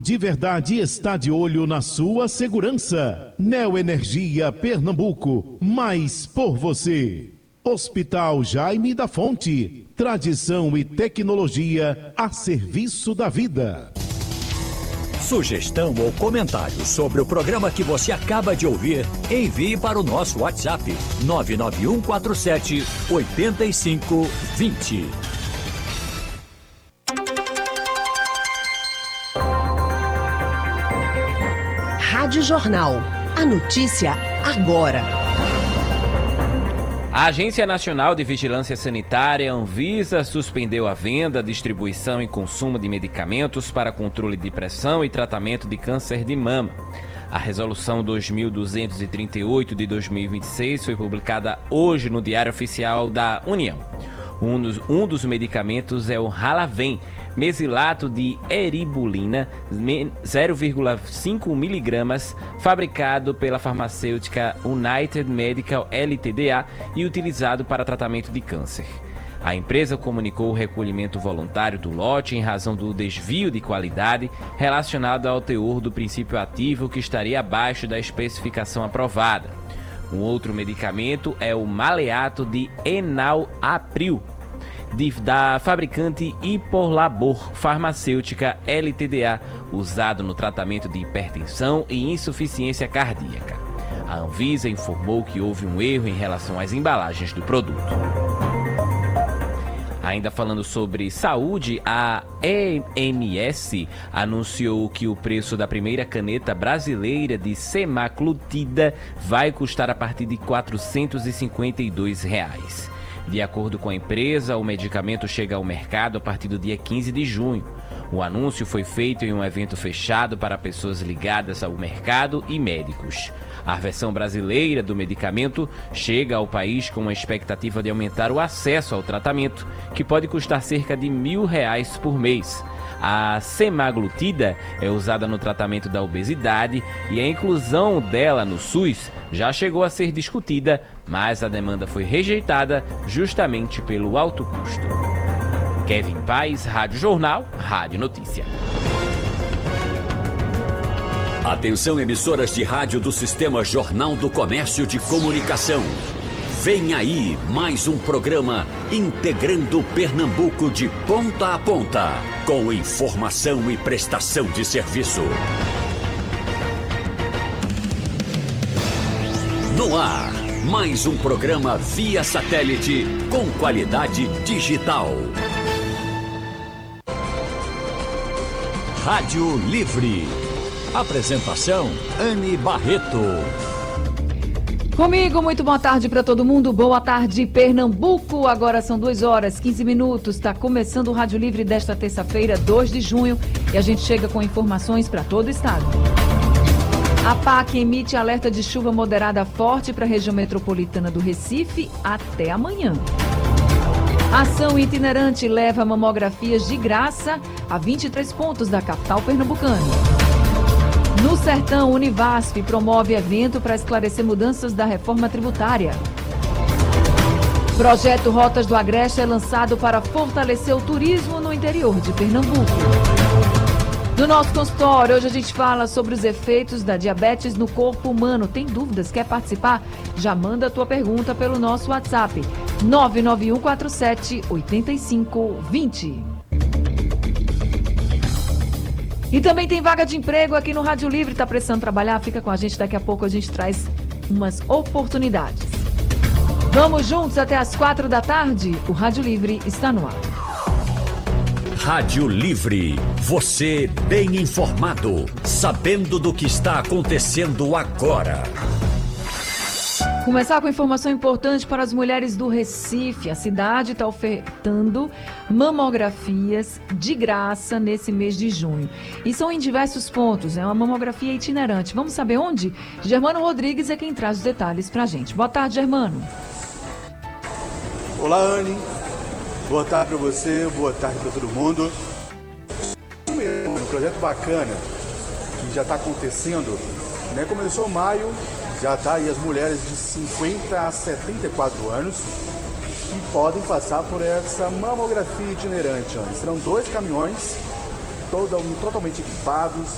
De verdade está de olho na sua segurança. Neoenergia Pernambuco, mais por você. Hospital Jaime da Fonte, tradição e tecnologia a serviço da vida. Sugestão ou comentário sobre o programa que você acaba de ouvir, envie para o nosso WhatsApp 99147 8520. Rádio Jornal. A notícia agora. A Agência Nacional de Vigilância Sanitária, Anvisa, suspendeu a venda, distribuição e consumo de medicamentos para controle de pressão e tratamento de câncer de mama. A Resolução 2238 de 2026 foi publicada hoje no Diário Oficial da União. Um dos medicamentos é o Halaven, mesilato de eribulina, 0,5 miligramas, fabricado pela farmacêutica United Medical Ltda e utilizado para tratamento de câncer. A empresa comunicou o recolhimento voluntário do lote em razão do desvio de qualidade relacionado ao teor do princípio ativo que estaria abaixo da especificação aprovada. Um outro medicamento é o maleato de enalapril, da fabricante Hiporlabor Farmacêutica Ltda, usado no tratamento de hipertensão e insuficiência cardíaca. A Anvisa informou que houve um erro em relação às embalagens do produto. Ainda falando sobre saúde, a EMS anunciou que o preço da primeira caneta brasileira de semaglutida vai custar a partir de R$ 452. De acordo com a empresa, o medicamento chega ao mercado a partir do dia 15 de junho. O anúncio foi feito em um evento fechado para pessoas ligadas ao mercado e médicos. A versão brasileira do medicamento chega ao país com uma expectativa de aumentar o acesso ao tratamento, que pode custar cerca de R$ 1.000 por mês. A semaglutida é usada no tratamento da obesidade e a inclusão dela no SUS já chegou a ser discutida, mas a demanda foi rejeitada justamente pelo alto custo. Kevin Paz, Rádio Jornal, Rádio Notícia. Atenção, emissoras de rádio do Sistema Jornal do Comércio de Comunicação. Vem aí mais um programa integrando Pernambuco de ponta a ponta, com informação e prestação de serviço. No ar, mais um programa via satélite com qualidade digital. Rádio Livre. Apresentação, Anne Barreto. Comigo, muito boa tarde para todo mundo. Boa tarde, Pernambuco. Agora são 2h15. Está começando o Rádio Livre desta terça-feira, 2 de junho. E a gente chega com informações para todo o estado. A PAC emite alerta de chuva moderada forte para a região metropolitana do Recife até amanhã. Ação itinerante leva mamografias de graça a 23 pontos da capital pernambucana. No Sertão, Univasf promove evento para esclarecer mudanças da reforma tributária. Projeto Rotas do Agreste é lançado para fortalecer o turismo no interior de Pernambuco. No nosso consultório, hoje a gente fala sobre os efeitos da diabetes no corpo humano. Tem dúvidas? Quer participar? Já manda a tua pergunta pelo nosso WhatsApp 99147 8520. E também tem vaga de emprego aqui no Rádio Livre. Tá precisando trabalhar? Fica com a gente, daqui a pouco a gente traz umas oportunidades. Vamos juntos até as 4 da tarde? O Rádio Livre está no ar. Rádio Livre, você bem informado, sabendo do que está acontecendo agora. Começar com informação importante para as mulheres do Recife. A cidade está ofertando mamografias de graça nesse mês de junho. E são em diversos pontos, é uma mamografia itinerante. Vamos saber onde? Germano Rodrigues é quem traz os detalhes para a gente. Boa tarde, Germano. Olá, Anne. Boa tarde para você, boa tarde para todo mundo. Um projeto bacana que já está acontecendo, né? Começou em maio. Já está aí as mulheres de 50 a 74 anos que podem passar por essa mamografia itinerante. Serão 2 caminhões totalmente equipados,